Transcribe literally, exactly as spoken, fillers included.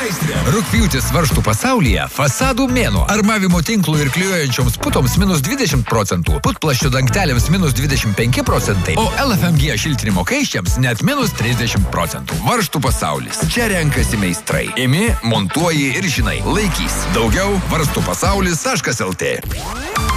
meistrė. Rugpjūtis varžtų pasaulyje fasadų mėnuo. Armavimo tinklų ir klijuojančioms putoms minus dvidešimt procentų. Putplasčio dangteliams minus dvidešimt penki procentai. O L F M G šiltinimo kaiščiams net minus trisdešimt procentų. Varžtų pasaulis. Čia renkasi meistrai. Imi, montuoji ir žinai. Laikys. Daugiau varstų pasaulis taškas L T.